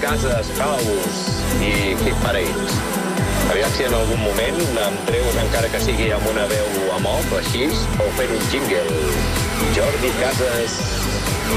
Casas, House i Hit Parades. Aviam si en algun moment em treus, encara que sigui amb una veu a moc, així, o fent un jingle. Jordi Casas...